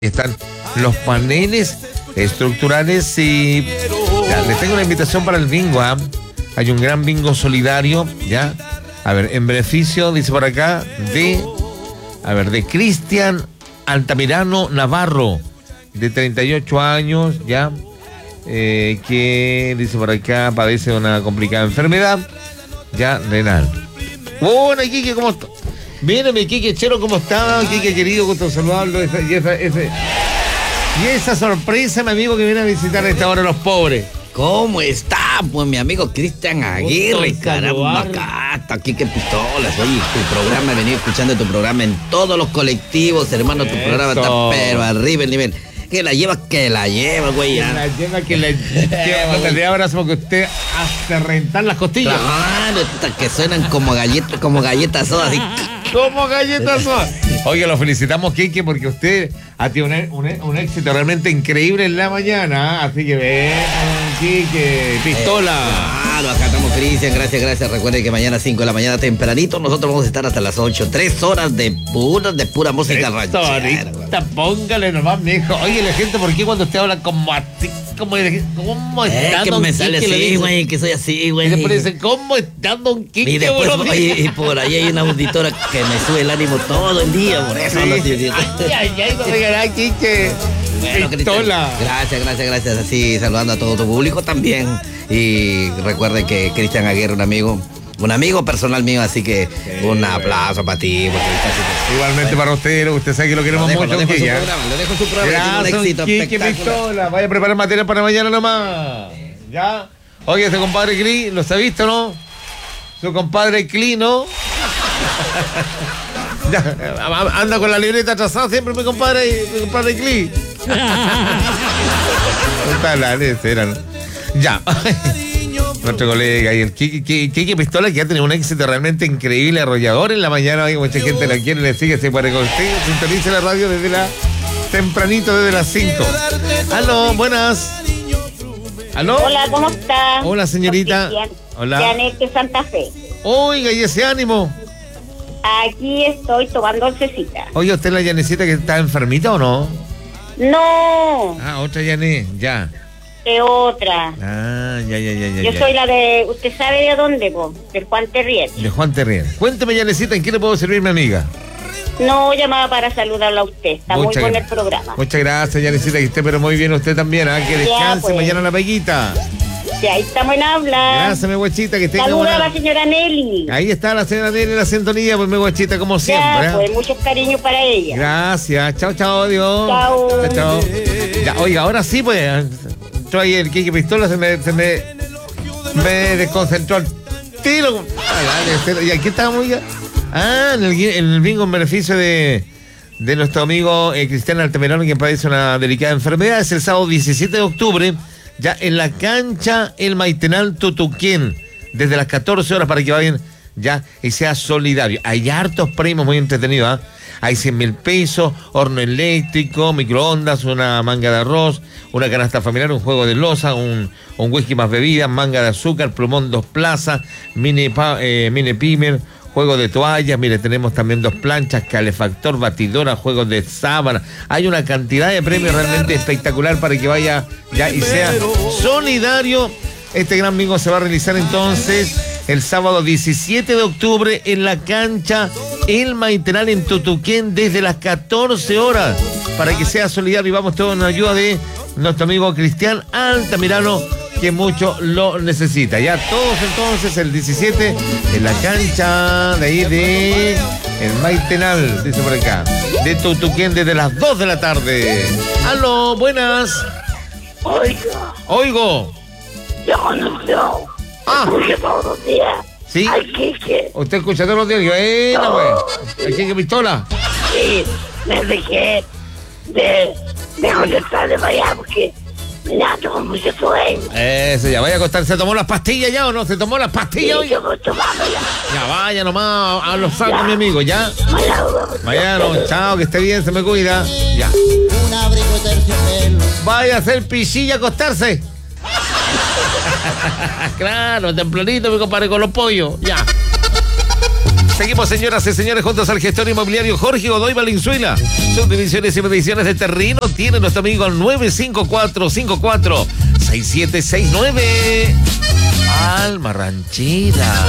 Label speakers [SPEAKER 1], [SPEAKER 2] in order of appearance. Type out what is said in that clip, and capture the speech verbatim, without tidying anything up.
[SPEAKER 1] Están los paneles estructurales y ya, les tengo una invitación para el bingo, ¿eh? Hay un gran bingo solidario, ¿ya? A ver, en beneficio, dice por acá, de, a ver, de Cristian Altamirano Navarro, de treinta y ocho años, ¿ya? Eh, que, dice por acá, padece de una complicada enfermedad, ¿ya? Renal. Bueno, Quique, ¿cómo está? Mírame, Quique Chero, ¿cómo está? Quique querido, gusto saludarlo. Esa, y, esa, ese, y esa sorpresa, mi amigo, que viene a visitar a esta hora a los pobres.
[SPEAKER 2] ¿Cómo está? Pues mi amigo Cristian Aguirre, caramba, acá está Quique Pistolas. Oye, tu programa, he venido escuchando tu programa en todos los colectivos, hermano, tu programa está pero arriba el nivel. Que la lleva, que la lleva, güey.
[SPEAKER 1] Que la lleva, que la lleva. No te dé abrazo porque usted hace rentar las costillas.
[SPEAKER 2] Claro, que suenan como galletas, como galletas sodas.
[SPEAKER 1] Como galletas sodas. Oye, lo felicitamos, Quique, porque usted ha tenido un, un, un éxito realmente increíble en la mañana. Así que ven, Quique, Pistola.
[SPEAKER 2] Eh, claro, acá estamos, Cristian. Gracias, gracias. Recuerden que mañana cinco de la mañana tempranito nosotros vamos a estar hasta las ocho. Tres horas de pura, de pura música ranchera.
[SPEAKER 1] Póngale nomás, mijo. Oye, la gente, ¿por qué cuando usted habla como así? ¿Cómo, cómo está
[SPEAKER 2] eh, que
[SPEAKER 1] don
[SPEAKER 2] me sale
[SPEAKER 1] Quique,
[SPEAKER 2] así, güey, que soy así, güey.
[SPEAKER 1] Y después dice, ¿cómo está don Quique?
[SPEAKER 2] Y después, oye, y por ahí hay una auditora que me sube el ánimo todo el día, por eso.
[SPEAKER 1] Sí.
[SPEAKER 2] No, sí, sí.
[SPEAKER 1] Ay, ay, ay, no regalará, Quique.
[SPEAKER 2] Bueno,
[SPEAKER 1] Pistola.
[SPEAKER 2] Gracias, gracias, gracias. Así, saludando a todo tu público también. Y recuerden que Cristian Aguirre, un amigo, un amigo personal mío, así que sí, un aplauso para ti.
[SPEAKER 1] Igualmente bueno. Para usted, usted sabe que lo queremos
[SPEAKER 2] lo dejo,
[SPEAKER 1] mucho.
[SPEAKER 2] Lo dejo, su programa, lo dejo su programa,
[SPEAKER 1] gracias,
[SPEAKER 2] tiene un éxito
[SPEAKER 1] Quique Pistola. Vaya a preparar material para mañana nomás. ¿Ya? Oye, ese compadre Cli, ¿lo has visto, no? Su compadre Cli, ¿no? Ya, anda con la libreta atrasada siempre, mi compadre, mi compadre Cli. Ya. Nuestro colega y el Quique Pistola, que ha tenido un éxito realmente increíble, arrollador en la mañana. Hay mucha gente la quiere, le sigue, se puede contigo. Sintonice la radio desde la tempranito, desde las cinco. Aló, buenas. ¿Aló?
[SPEAKER 3] Hola, ¿cómo está?
[SPEAKER 1] Hola, señorita. Hola.
[SPEAKER 3] Janet de Santa Fe.
[SPEAKER 1] Oiga, ¿y ese ánimo?
[SPEAKER 3] Aquí estoy tomando oncecita.
[SPEAKER 1] Oye, ¿usted es la Yanecita que está enfermita o no?
[SPEAKER 3] No.
[SPEAKER 1] Ah, otra Yané, ya.
[SPEAKER 3] Es otra.
[SPEAKER 1] Ah, ya, ya, ya, ya.
[SPEAKER 3] Yo
[SPEAKER 1] ya.
[SPEAKER 3] soy la de... ¿Usted sabe de dónde, po? Del Juan Terrier.
[SPEAKER 1] De Juan Terrier. Cuénteme, Yanecita, ¿en qué le puedo servir, mi amiga?
[SPEAKER 3] No, llamaba para saludarla a usted. Está
[SPEAKER 1] Muchas
[SPEAKER 3] muy bueno
[SPEAKER 1] gra-
[SPEAKER 3] el programa.
[SPEAKER 1] Muchas gracias, Yanecita, que esté pero muy bien usted también, ¿ah? Que descanse
[SPEAKER 3] pues.
[SPEAKER 1] mañana la peguita.
[SPEAKER 3] Sí, ahí estamos en habla.
[SPEAKER 1] Gracias, mi guachita, que tenga
[SPEAKER 3] Saluda
[SPEAKER 1] una...
[SPEAKER 3] a la señora Nelly.
[SPEAKER 1] Ahí está la señora Nelly en la sintonía, pues mi guachita, como siempre.
[SPEAKER 3] Ya,
[SPEAKER 1] ¿eh?
[SPEAKER 3] pues, muchos cariños para ella.
[SPEAKER 1] Gracias, chao, chao, adiós.
[SPEAKER 3] Chao.
[SPEAKER 1] Chao, chao. Ya, oiga, ahora sí, pues, entró ahí el Quique Pistola, se me, se me, me desconcentró el tiro. ¿Y aquí estábamos ya? Ah, en el, en el bingo en beneficio de, de nuestro amigo eh, Cristian Altamirano, quien padece una delicada enfermedad. Es el sábado diecisiete de octubre, ya en la cancha El Maitenal Tutuquén, desde las catorce horas, para que vayan ya y sea solidario. Hay hartos premios muy entretenidos, ¿eh? Hay cien mil pesos, horno eléctrico, microondas, una manga de arroz, una canasta familiar, un juego de loza, un, un whisky más bebida, manga de azúcar, plumón dos plazas, mini, pa, eh, mini pimer, juego de toallas. Mire, tenemos también dos planchas, calefactor, batidora, juegos de sábana. Hay una cantidad de premios realmente espectacular para que vaya ya y sea solidario. Este gran bingo se va a realizar entonces el sábado diecisiete de octubre en la cancha El Maitenal en Tutuquén desde las catorce horas, para que sea solidario y vamos todos en ayuda de nuestro amigo Cristian Altamirano, que mucho lo necesita. Ya todos entonces el diecisiete en la cancha de ahí de El Maitenal, dice por acá, de Tutuquén desde las dos de la tarde. Aló, buenas.
[SPEAKER 3] Oiga,
[SPEAKER 1] Oigo.
[SPEAKER 3] yo conozco.
[SPEAKER 1] Ah.
[SPEAKER 3] Escucho todos los días.
[SPEAKER 1] ¿Sí?
[SPEAKER 3] Al Quique.
[SPEAKER 1] ¿Usted escucha todos los días? Buena,
[SPEAKER 3] No.
[SPEAKER 1] pues. ¿El Quique Pistola?
[SPEAKER 3] Sí, me dejé de, de contestarle para allá porque me da todo mucho sueño.
[SPEAKER 1] Eso, ya vaya a acostar. ¿Se tomó las pastillas ya o no? ¿Se tomó las pastillas hoy?
[SPEAKER 3] Sí, yo voy tomándola.
[SPEAKER 1] Ya vaya nomás a los sacos, mi amigo, ¿ya?
[SPEAKER 3] Mañana nos vemos.
[SPEAKER 1] Mañana, chao, que esté bien, se me cuida. Ya.
[SPEAKER 4] Un abrigo de terciopelo.
[SPEAKER 1] Vaya a hacer piscilla a acostarse. Claro, tempranito, mi compadre, con los pollos. Ya. Seguimos, señoras y señores, juntos al gestor inmobiliario Jorge Godoy Valenzuela. Subdivisiones y mediciones de terreno tiene nuestro amigo al nueve cinco cuatro cinco cuatro seis siete seis nueve. Alma Ranchera.